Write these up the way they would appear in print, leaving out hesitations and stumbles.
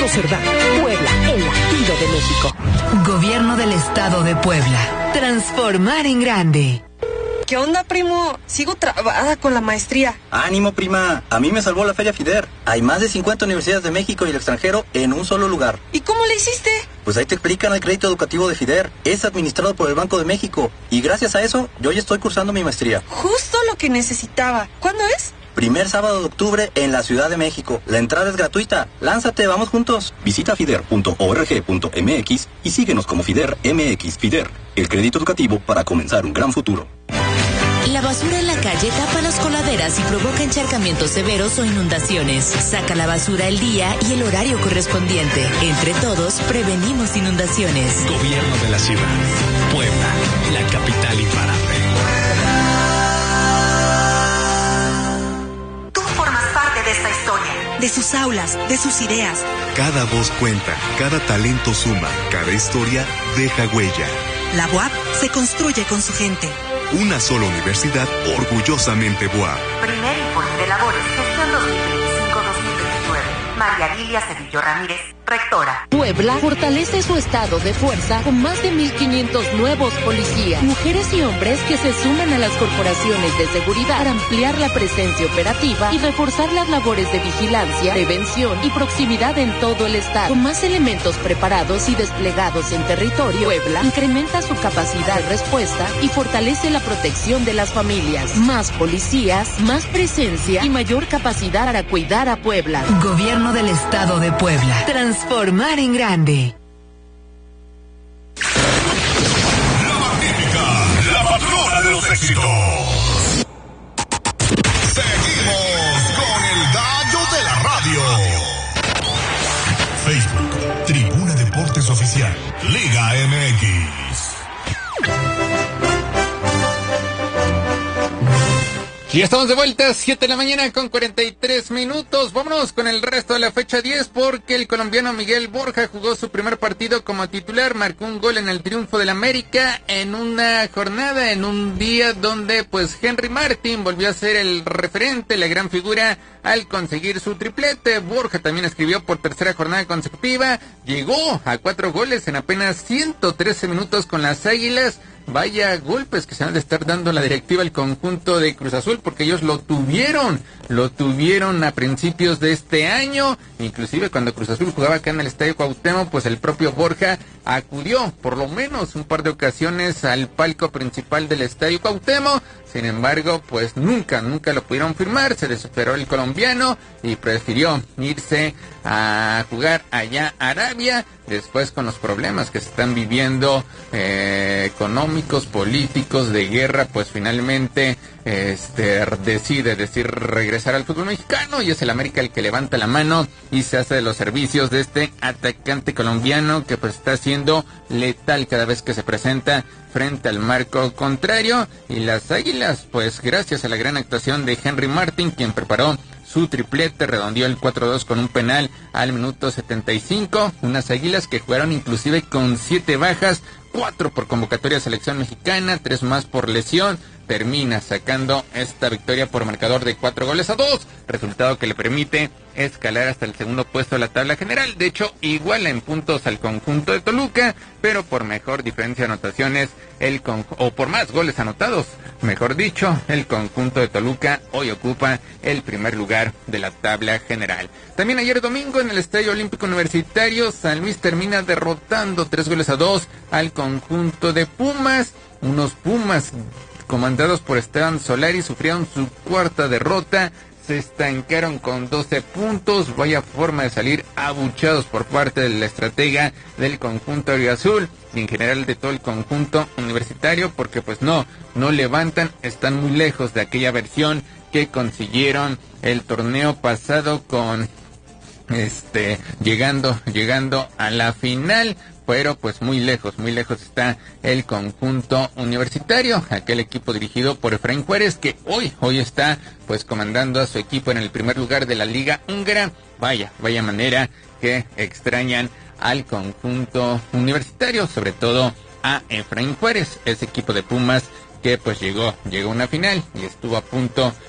Cerdán. Puebla, el latido de México. Gobierno del Estado de Puebla. Transformar en grande. ¿Qué onda, primo? Sigo trabada con la maestría. Ánimo, prima. A mí me salvó la Feria FIDER. Hay más de 50 universidades de México y el extranjero en un solo lugar. ¿Y cómo le hiciste? Pues ahí te explican el crédito educativo de FIDER. Es administrado por el Banco de México. Y gracias a eso, yo ya estoy cursando mi maestría. Justo lo que necesitaba. ¿Cuándo es? Primer sábado de octubre en la Ciudad de México. La entrada es gratuita. Lánzate, vamos juntos. Visita fider.org.mx y síguenos como FIDER MX. FIDER, el crédito educativo para comenzar un gran futuro. La basura en la calle tapa las coladeras y provoca encharcamientos severos o inundaciones. Saca la basura el día y el horario correspondiente. Entre todos, prevenimos inundaciones. Gobierno de la ciudad. Puebla, la capital imparable. Tú formas parte de esta historia, de sus aulas, de sus ideas. Cada voz cuenta, cada talento suma, cada historia deja huella. La UAP se construye con su gente. Una sola universidad orgullosamente BUAP. Primer informe de labores, gestión 2025-2029. María Lilia Cedillo Ramírez, rectora. Puebla fortalece su estado de fuerza con más de 1,500 nuevos policías, mujeres y hombres que se suman a las corporaciones de seguridad para ampliar la presencia operativa y reforzar las labores de vigilancia, prevención y proximidad en todo el estado. Con más elementos preparados y desplegados en territorio, Puebla incrementa su capacidad de respuesta y fortalece la protección de las familias. Más policías, más presencia y mayor capacidad para cuidar a Puebla. Gobierno del Estado de Puebla. Transformar en grande. La magnífica, la patrona de los éxitos. Seguimos con el gallo de la radio. Facebook, Tribuna Deportes Oficial, Liga MX. Y estamos de vuelta, 7 de la mañana con 43 minutos. Vámonos con el resto de la fecha 10 porque el colombiano Miguel Borja jugó su primer partido como titular, marcó un gol en el triunfo del América en una jornada, en un día donde pues Henry Martin volvió a ser el referente, la gran figura al conseguir su triplete. Borja también escribió por tercera jornada consecutiva, llegó a 4 goles en apenas 113 minutos con las Águilas. Vaya golpes que se han de estar dando la directiva al conjunto de Cruz Azul, porque ellos lo tuvieron a principios de este año, inclusive cuando Cruz Azul jugaba acá en el Estadio Cuauhtémoc, pues el propio Borja acudió por lo menos un par de ocasiones al palco principal del Estadio Cuauhtémoc. Sin embargo, pues nunca lo pudieron firmar, se desesperó el colombiano y prefirió irse a jugar allá a Arabia, después con los problemas que se están viviendo económicos, políticos, de guerra, pues finalmente decide regresar al fútbol mexicano y es el América el que levanta la mano y se hace de los servicios de este atacante colombiano que pues está siendo letal cada vez que se presenta frente al marco contrario. Y las Águilas, pues gracias a la gran actuación de Henry Martin, quien preparó su triplete, redondeó el 4-2 con un penal al minuto 75, unas Águilas que jugaron inclusive con 7 bajas, 4 por convocatoria a selección mexicana, 3 más por lesión. Termina sacando esta victoria por marcador de 4-2, resultado que le permite escalar hasta el segundo puesto de la tabla general. De hecho, iguala en puntos al conjunto de Toluca, pero por mejor diferencia de anotaciones, o por más goles anotados, mejor dicho, el conjunto de Toluca hoy ocupa el primer lugar de la tabla general. También ayer domingo en el Estadio Olímpico Universitario, San Luis termina derrotando 3-2 al conjunto de Pumas. Unos Pumas comandados por Esteban Solari sufrieron su cuarta derrota, se estancaron con 12 puntos, vaya forma de salir abuchados por parte del estratega del conjunto azul y en general de todo el conjunto universitario, porque pues no levantan, están muy lejos de aquella versión que consiguieron el torneo pasado con llegando a la final. Pero pues muy lejos está el conjunto universitario, aquel equipo dirigido por Efraín Juárez, que hoy está pues comandando a su equipo en el primer lugar de la Liga Húngara. Vaya manera que extrañan al conjunto universitario, sobre todo a Efraín Juárez, ese equipo de Pumas que pues llegó a una final y estuvo a punto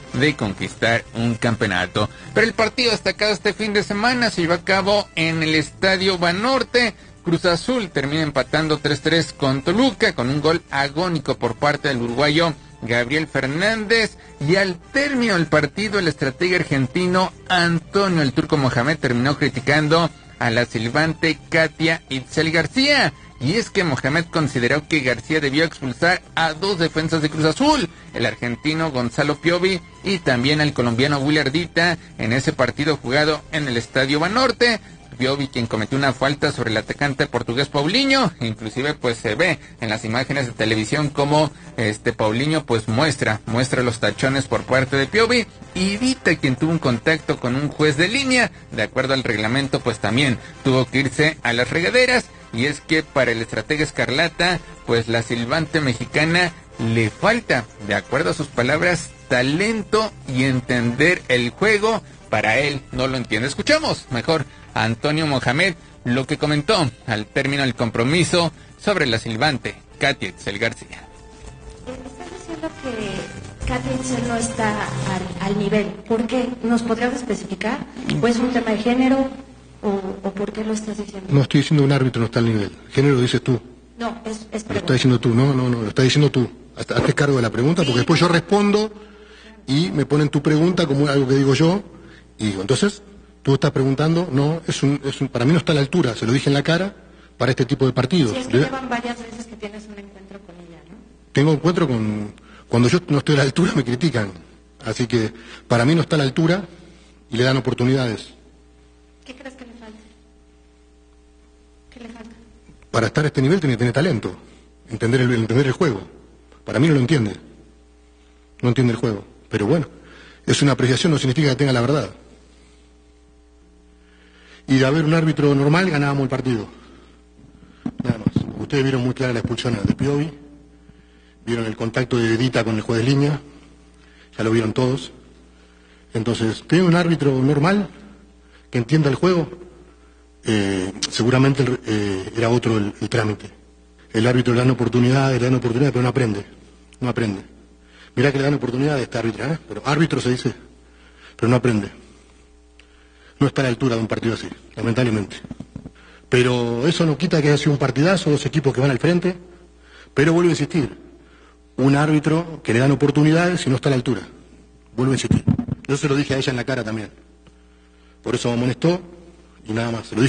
de conquistar un campeonato. Pero el partido destacado este fin de semana se llevó a cabo en el Estadio Banorte. Cruz Azul termina empatando 3-3 con Toluca con un gol agónico por parte del uruguayo Gabriel Fernández, y al término del partido el estratega argentino Antonio el Turco Mohamed terminó criticando a la silbante Katia Itzel García, y es que Mohamed consideró que García debió expulsar a 2 defensas de Cruz Azul, el argentino Gonzalo Piovi y también al colombiano Willy Ardita, en ese partido jugado en el Estadio Banorte. Piovi, quien cometió una falta sobre el atacante portugués Paulinho, inclusive pues se ve en las imágenes de televisión como Paulinho pues muestra los tachones por parte de Piovi, y Dita, quien tuvo un contacto con un juez de línea, de acuerdo al reglamento pues también tuvo que irse a las regaderas, y es que para el estratega escarlata pues la silbante mexicana le falta, de acuerdo a sus palabras, talento y entender el juego. Para él no lo entiende. Escuchamos mejor a Antonio Mohamed lo que comentó al término del compromiso sobre la silbante Katia Itzel García. Estás diciendo que Katia Itzel no está al nivel. ¿Por qué? ¿Nos podrías especificar? ¿O es un tema de género? ¿O por qué lo estás diciendo? No estoy diciendo un árbitro no está al nivel. Género lo dices tú. No, es lo estás diciendo tú. No, lo estás diciendo tú. Hazte cargo de la pregunta, porque después yo respondo y me ponen tu pregunta como algo que digo yo. Y digo, entonces, tú estás preguntando, no, para mí no está a la altura, se lo dije en la cara, para este tipo de partidos. Sí, es que llevan varias veces que tienes un encuentro con ella, ¿no? Tengo encuentro cuando yo no estoy a la altura me critican, así que para mí no está a la altura y le dan oportunidades. ¿Qué crees que le falta? ¿Qué le falta? Para estar a este nivel tiene que tener talento, entender el juego. Para mí no lo entiende, no entiende el juego, pero bueno, es una apreciación, no significa que tenga la verdad. Y de haber un árbitro normal ganábamos el partido. Nada más. Ustedes vieron muy clara la expulsión de Piovi, vieron el contacto de Dita con el juez de línea, ya lo vieron todos. Entonces, tener un árbitro normal que entienda el juego, seguramente era otro el trámite. El árbitro le dan oportunidades, pero no aprende. Mirá que le dan oportunidades a este árbitro, pero árbitro se dice, pero no aprende. No está a la altura de un partido así, lamentablemente. Pero eso no quita que haya sido un partidazo, 2 equipos que van al frente. Pero vuelvo a insistir, un árbitro que le dan oportunidades y no está a la altura. Vuelvo a insistir. Yo se lo dije a ella en la cara también. Por eso me amonestó y nada más. Se lo dije